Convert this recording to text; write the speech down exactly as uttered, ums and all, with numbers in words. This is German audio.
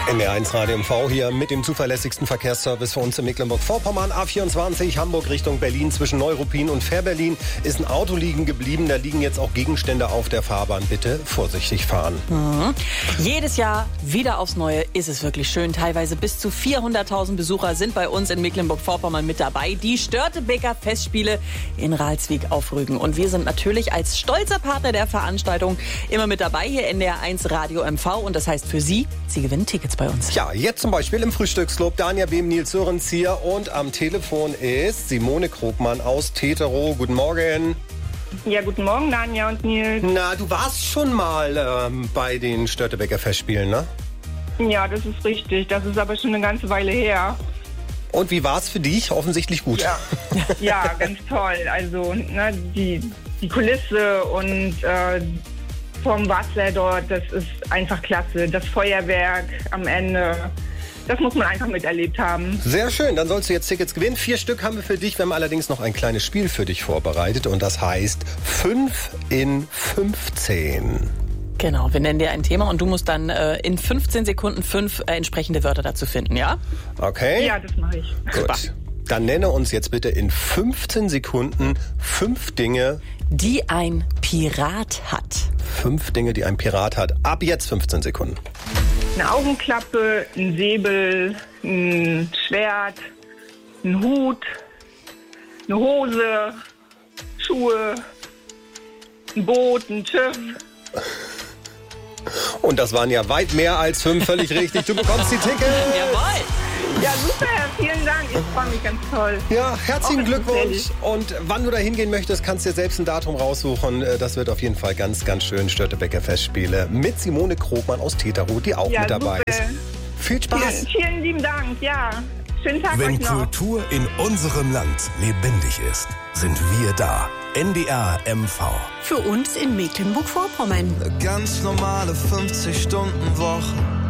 N D R eins Radio M V hier mit dem zuverlässigsten Verkehrsservice für uns in Mecklenburg-Vorpommern. A vierundzwanzig Hamburg Richtung Berlin zwischen Neuruppin und Fährberlin ist ein Auto liegen geblieben. Da liegen jetzt auch Gegenstände auf der Fahrbahn. Bitte vorsichtig fahren. Mhm. Jedes Jahr wieder aufs Neue ist es wirklich schön. Teilweise bis zu vierhunderttausend Besucher sind bei uns in Mecklenburg-Vorpommern mit dabei. Die Störtebeker Festspiele in Ralswiek auf Rügen. Und wir sind natürlich als stolzer Partner der Veranstaltung immer mit dabei hier in N D R eins Radio M V. Und das heißt für Sie, Sie gewinnen Tickets bei uns. Ja, jetzt zum Beispiel im Frühstücksclub Dania Behm, Nils Sörenz hier und am Telefon ist Simone Krogmann aus Teterow. Guten Morgen. Ja, guten Morgen, Dania und Nils. Na, du warst schon mal ähm, bei den Störtebeker Festspielen, ne? Ja, das ist richtig. Das ist aber schon eine ganze Weile her. Und wie war es für dich? Offensichtlich gut. Ja, ja, ganz toll. Also ne, die, die Kulisse und äh, vom Wasser dort, das ist einfach klasse. Das Feuerwerk am Ende, das muss man einfach miterlebt haben. Sehr schön, dann sollst du jetzt Tickets gewinnen. Vier Stück haben wir für dich. Wir haben allerdings noch ein kleines Spiel für dich vorbereitet und das heißt fünf in fünfzehn. Genau, wir nennen dir ein Thema und du musst dann äh, in fünfzehn Sekunden fünf äh, entsprechende Wörter dazu finden, ja? Okay. Ja, das mache ich. Gut. Super. Dann nenne uns jetzt bitte in fünfzehn Sekunden fünf Dinge, die ein Pirat hat. Fünf Dinge, die ein Pirat hat. Ab jetzt fünfzehn Sekunden. Eine Augenklappe, ein Säbel, ein Schwert, ein Hut, eine Hose, Schuhe, ein Boot, ein Schiff. Und das waren ja weit mehr als fünf, völlig richtig. Du bekommst die Tickets. Jawohl. Ja, super, vielen Dank. Ich freue mich ganz toll. Ja, herzlichen Oh, Glückwunsch. Und wann du da hingehen möchtest, kannst du dir selbst ein Datum raussuchen. Das wird auf jeden Fall ganz, ganz schön. Störtebeker Festspiele mit Simone Krogmann aus Teterow, die auch ja, mit dabei super. ist. Viel Spaß. Vielen, vielen lieben Dank, ja. Schönen Tag Wenn euch noch. Kultur in unserem Land lebendig ist, sind wir da. N D R M V. Für uns in Mecklenburg-Vorpommern. Eine ganz normale fünfzig Stunden Woche.